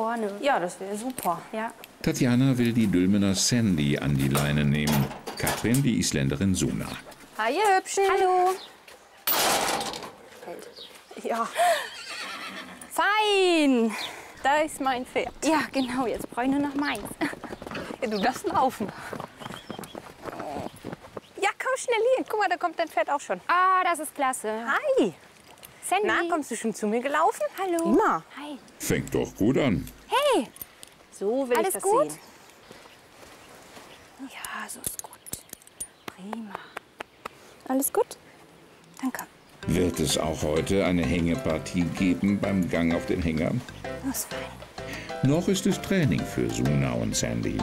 vorne. Ja, das wäre super. Ja. Tatjana will die Dülmener Sandy an die Leine nehmen, Katrin die Isländerin Suna. Hi, ihr Hübschen. Hallo. Ja, Fein. da ist mein Pferd. Ja, genau. Jetzt brauche ich nur noch meins. Ja, du darfst laufen. Ja, komm schnell hier. Guck mal, da kommt dein Pferd auch schon. Ah, das ist klasse. Hi. Sandy. Na, kommst du schon zu mir gelaufen? Hallo. Immer. Hi. Fängt doch gut an. Hey. So will Alles ich das gut? sehen. Ja, so ist gut. Prima. Alles gut? Danke. Wird es auch heute eine Hängepartie geben beim Gang auf den Hänger? Das ist fein. Noch ist es Training für Suna und Sandy.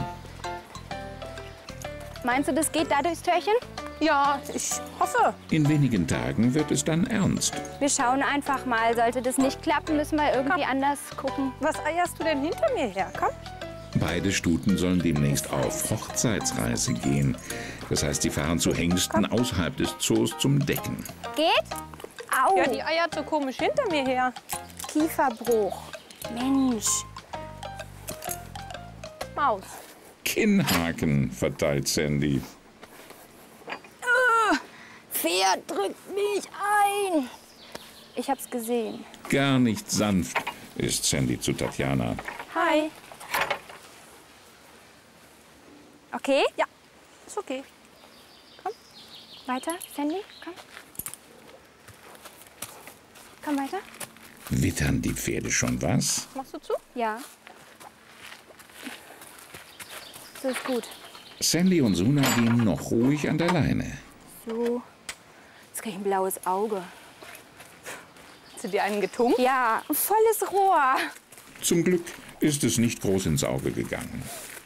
Meinst du, das geht da durchs Türchen? Ja, ich hoffe. In wenigen Tagen wird es dann ernst. Wir schauen einfach mal. Sollte das nicht klappen, müssen wir irgendwie anders gucken. Was eierst du denn hinter mir her? Komm. Beide Stuten sollen demnächst auf Hochzeitsreise gehen. Das heißt, sie fahren zu Hengsten außerhalb des Zoos zum Decken. Geht? Au. Ja, die eiert so komisch hinter mir her. Kieferbruch. Mensch. Maus. Kinnhaken, verteilt Sandy. Pferd drückt mich ein. Ich hab's gesehen. Gar nicht sanft, ist Sandy zu Tatjana. Hi. Okay? Ja, ist okay. Komm. Weiter, Sandy. Komm. Komm weiter. Wittern die Pferde schon was? Machst du zu? Ja. So ist gut. Sandy und Suna gehen noch ruhig an der Leine. So. Jetzt krieg ich ein blaues Auge. Hast du dir einen getunkt? Ja, ein volles Rohr. Zum Glück ist es nicht groß ins Auge gegangen.